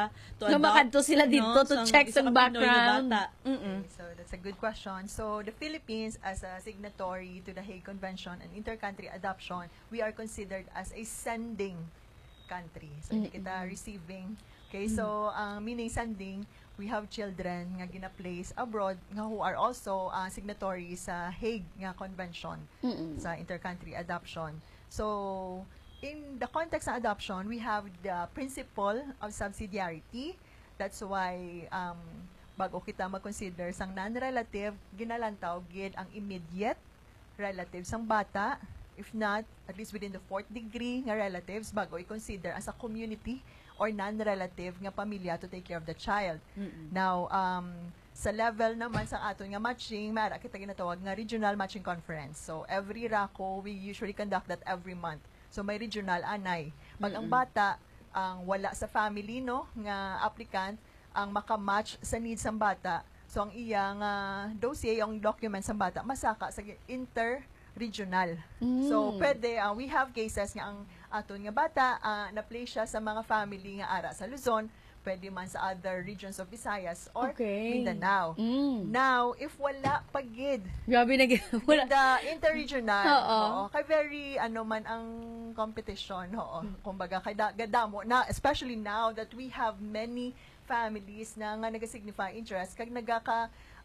ha to No, adopt, makadto sila dito to check isa sa ka Pinoy background. bata. Okay, so that's a good question. So the Philippines, as a signatory to the Hague Convention and intercountry adoption, we are considered as a sending country. So hindi kita receiving. Okay, so meaning sending, we have children nga gina-place abroad nga who are also signatories sa Hague nga Convention sa intercountry adoption. So in the context of adoption, we have the principle of subsidiarity. That's why bago kita mag-consider sang non-relative, ginalantaw gid ang immediate relatives sang bata. If not, at least within the 4th degree nga relatives, bago i-consider as a community or non-relative nga pamilya to take care of the child. Now, sa level naman sa aton nga matching, mara kita ginatawag nga regional matching conference. So, every RACO, we usually conduct that every month. So, may regional anay. Pag ang bata, ang wala sa family, no, nga applicant, ang makamatch sa needs ng bata, so ang iyang dossier, yung documents ng bata, masaka sa inter-regional. So, pwede, we have cases nga ang aton nga bata, na-place siya sa mga family nga ara sa Luzon, pwede man sa other regions of Visayas or Mindanao. Now, if wala pagid, Grabe na wala. the interregional, Oo. kay very ano man ang competition, kumbaga kay gadamo na, especially now that we have many families na nga nag-signify interest kag nagaka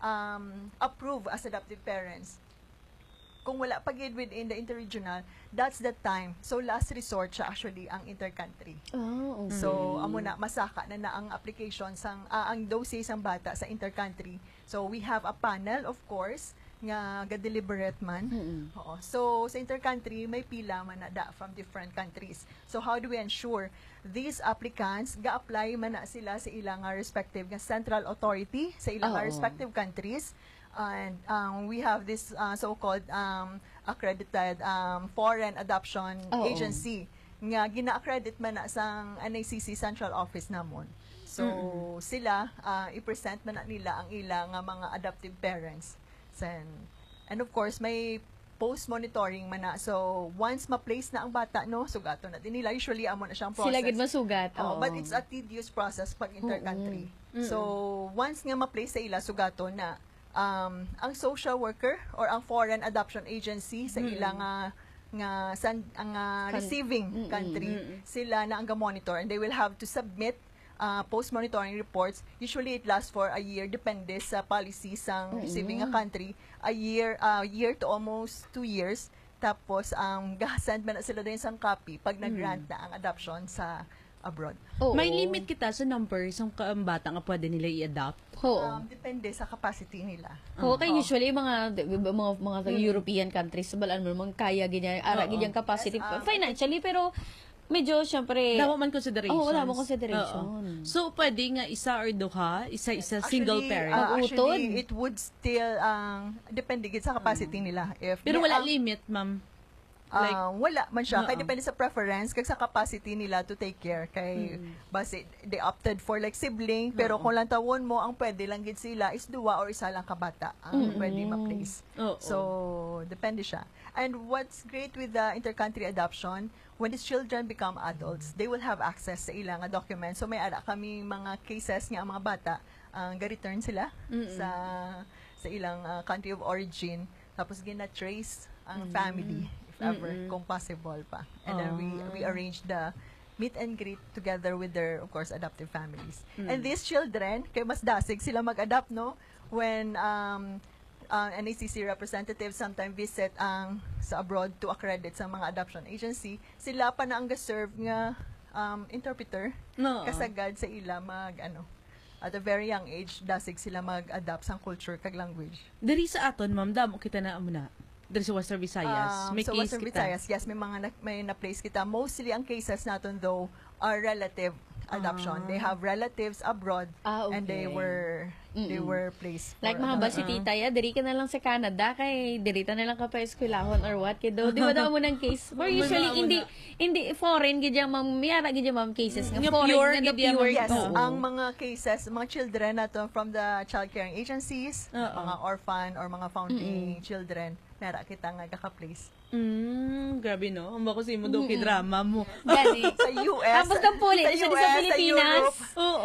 approve as adoptive parents. Kung wala pagid within the interregional, that's the time. So, last resort siya actually ang intercountry. Oh, okay. So, amo na, masaka na ang application sang, ang dossier sang bata sa intercountry. So, we have a panel, of course, nga ga-deliberate man. Oo. So, sa intercountry, may pila man na da from different countries. So, how do we ensure these applicants ga-apply man na sila sa ilang respective nga central authority sa ilang respective countries? And we have this so-called accredited foreign adoption agency nga gina-accredit man na sang NACC Central Office namon. So sila i-present man na nila ang ilang mga adoptive parents. And of course may post-monitoring man na. So once ma-place na ang bata, no, sugato na din nila. Usually amo na siyang process. Sila gid masugat. But it's a tedious process pag intercountry. So once nga ma-place sa ila sugato na, ang social worker or ang foreign adoption agency sa ilang receiving country, sila na ang ga-monitor and they will have to submit post-monitoring reports. Usually it lasts for a year, depende sa policy sang receiving a country, a year to almost 2 years. Tapos ga-send man na sila din sang copy pag nag-grant na ang adoption sa abroad. May limit kita sa number ng bata nga pwede nila i-adopt. Depende sa capacity nila. Okay, usually mga European countries, balaan mo mga kaya ganyan, ara ganyan capacity financially, pero medyo syempre Dawa man consideration. wala mo consideration. So pwede nga isa or duha, isa single parent. Actually, it would still depende gid sa capacity nila. Pero wala limit, ma'am. Wala man siya. Kaya depende sa preference, kag sa capacity nila to take care. Kay base they opted for like sibling, pero kung lang tawon mo, ang pwede lang gid sila is duwa or isa lang kabata ang pwede ma-place. So, depende siya. And what's great with the intercountry adoption, when these children become adults, they will have access sa ilang documents. So, may ara kami mga cases nga ang mga bata, ga-return sila sa ilang country of origin, tapos gina-trace ang family. Ever, kung possible pa. And then we arrange the meet and greet together with their, of course, adoptive families. And these children, kay mas dasig sila mag-adopt, no? When NACC representatives sometimes visit sa abroad to accredit sa mga adoption agency, sila pa na ang ga-serve nga interpreter, kasagad sa ila at a very young age, dasig sila mag-adapt sa culture kag language. Diri sa aton, ma'am, damo kita na muna. Diri sa Western Visayas, may sa case Western kita. Visayas, yes, may na-place kita. Mostly ang cases natin though are relative adoption. They have relatives abroad and they were placed. Like mga ba si tita ya, diri ka na lang sa Canada kay diri ta na lang ka pa eskwelahon or what kay do. Di ba daw mo ng case? Or usually hindi foreign gid yang miyara gid yung cases nga foreign nga pure. Yes, ang mga cases, mga children nato from the child caring agencies, mga orphan or mga founding children, mera kita nga kaka-place. Grabe no. Ang bako si mo do drama mo. Gani. Sa US. Tapos ng puli, sa Pilipinas. Oo.